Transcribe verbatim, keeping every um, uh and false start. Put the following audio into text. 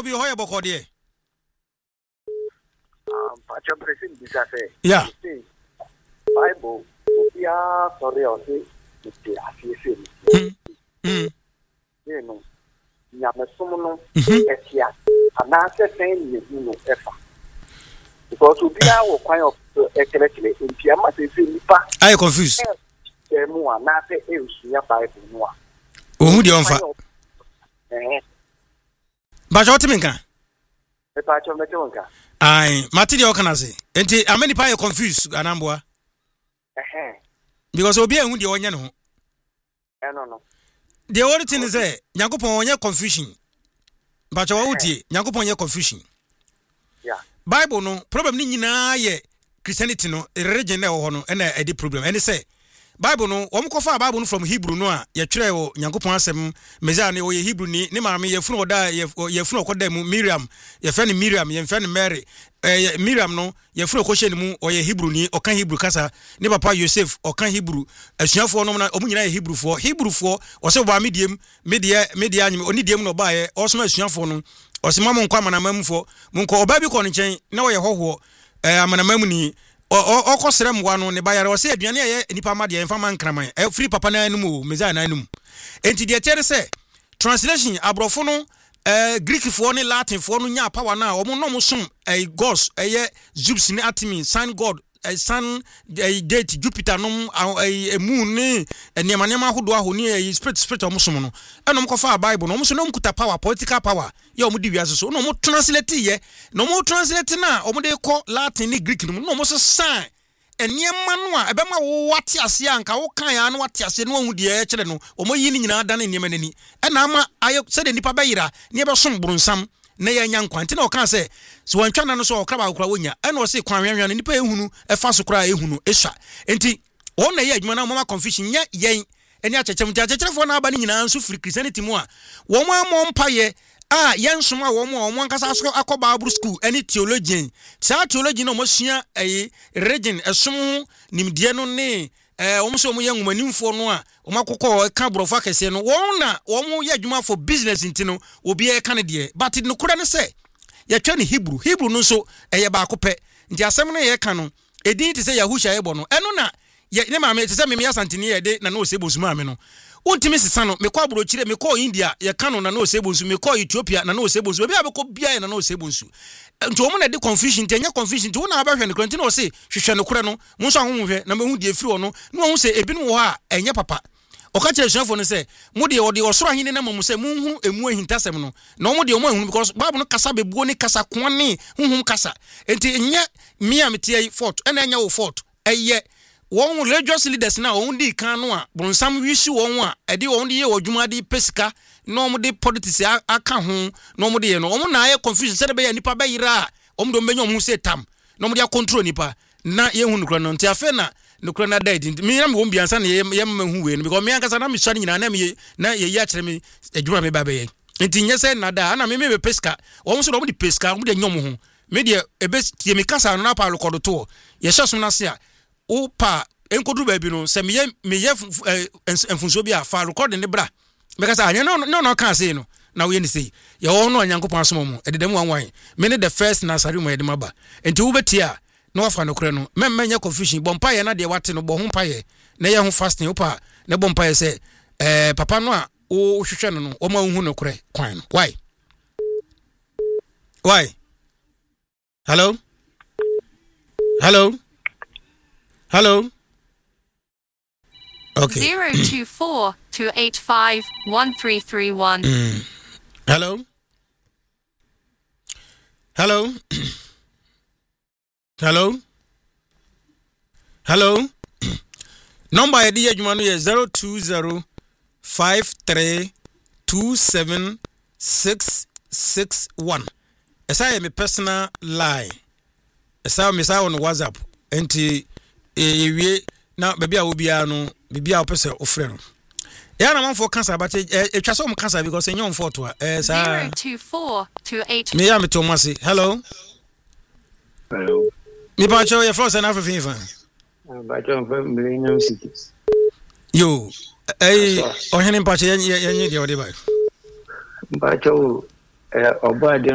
bi ho ye boko de um pacho president bisa say yeah Bible ya sorry o say ti asese mm mm you know nyame somo no etia ana se sen ni no efa because obia wo kwan of ekelekele ntia ma se se nipa I confused e mu ana se e usunya Bible no a ohu de onfa eh ba jo timinka e pacho metonka ai mati de okana se enti amani pa ye confused anamboa eh because obi ehu de onye ne ho eh no no the only thing is say Nyankopon onye confusion ba jo wutie Nyankopon onye confusion yeah Bible no problem ni nyina ye Christianity no religion na ho no na e di problem and say Bible no wo mkofa Bible no from Hebrew no a ye twere wo Nyankopon asem Messiah ne wo ye Hebrew ni ne maame ye funu oda ye funu okoda mu Miriam ye fe ne Miriam ye fe ne Mary eh Miriam no ye funu okoshe ne mu o ye Hebrew ni o kan Hebrew kasa ne papa Joseph o kan Hebrew asuafo no na o mu nyina ye Hebrew fo Hebrew fo o se ba mediem media media anyim oni diem no ba ye o so asuafo no o se mamo nkwa manamam fo munko oba bi ko ne nchen na wo ye hoho eh amanamam ni o ko serem wa no ne bayare o se aduane ye nipa ma de emfa man kraman e free papa na anum Messiah na anum enti de tere se translation abrofo no eh Greek fo ne Latin fo no nya power na o mo no mo som eh gods eh Zeus ne Artemis sun god eh sun eh deity Jupiter no eh moon ne enema nema hodo ahoni eh spirit spirit o mo som no enom ko fa Bible no mo so no mkuta power political power ye o mo di wiase so no mo translate ye no mo translate na o mo de ko Latin ni Greek no no mo so sign enema no a ebe ma wo wate ase anka wo kan ya no wate ase no ahu de e kire no o mo yi ni nyina da na enema nani ena ama aye se de nipa bayira ne ebe som brunsam na ya nya nkwa nti na o kan se so wantwa na no so o kraba akura wonya ena o se kwan hwenhwen no nipa ehunu efa so kura ehunu esha enti o na ye adwuma na mama confusion nya yen eni achechem nti achechelefo na aba ni nyina nso free Christianity mu a wo mo amon paye ah yensom a wo mo wo nkasa so akoba Bible school any theologian sa theologian no mo sua eh region esom nimdie no ne eh wo so mo ye ngumanimfo no a wo makokọ ka brofa kese no wo na wo mo ye adwuma for business nti no obi e ka ne de but no kura ne se ye twa ne Hebrew Hebrew no so eye ba akopɛ nti asɛm no ye ka no edin te se Yahusha ebo no eno na ye ne maame te se me me asantini ye de na no se bosuma me no untimi sisa no mekọ aburo chire mekọ India ye kanu na no sebonsu mekọ Ethiopia na no sebonsu bia bekọ bia na no sebonsu nti omo na de confusion nti enya confusion nti wona abahwe ne kranti na o se hwehwe ne kore no mo nso ahonhwe na mehu de efiri ono na wo se ebi no wo ha enya papa o ka kire suafo no se mo de ode osoro ahine na mo se munhu emu ahintasem no na omo de omo ahunu because Bible no kasa bebuo ne kasa kwone hunhum kasa nti enya mia metie fort na enya wo fort eye won religious leaders na won di kan no a bronsam wishi won a ede won di ye wodwuma di pesika no mo di politics aka ho no mo di ye no omo na ye confusion se de be ya nipa be yira omo do menyo omo se tam no mo di control nipa na ye hu nukura no nti afa na nukura na died mi na me won biansa na ye ye mahu we no because me ankasa na me sha nyina na me na ye ye akere me adwuma me ba be ye nti nye se na da na me me be pesika omo so omo di pesika omo di nyom ho me de ebe tie me kasa no na pa lokodo to ye sha so na se a opa enkodu ba bi no se meye meye enfunso bi a fa record ne bra because anya no no no kan say no na we ni say ye wo no Nyankopon asom mu ededem wanwan me ne the first nasari mu edem aba enti wo beti a no wafa no kure no memma nya confusion bompa ye na de wate no bo ho pa ye na ye ho fasting opa ne bompa ye say eh papa no a wo hwehwe no no o ma hu no kure kwan no why why hello hello hello. Okay. Zero two four two eight five one three three one. Mm. Hello. Hello. Hello. Hello. Number I D adwuma no ye zero two zero five three two seven six six one. Esa ye me personal line. Esa me sa on WhatsApp. Enti e wie na baby a obia no bibia opese ofre no ya na manfo cancer but e twa so mo cancer because enyo mfo to eh sa zero two four two eight. me ya me to mase hello hello mi pa cho ye frost na afefin fa ba cho fa millennium cities yo eh o hene pa cho ye ye de o de ba ba cho eh obo ade